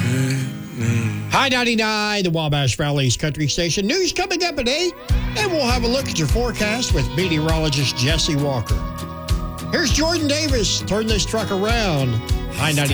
High 99, the Wabash Valley's country station. News coming up at 8, and we'll have a look at your forecast with meteorologist Jesse Walker. Here's Jordan Davis. Turn this truck around. High 99.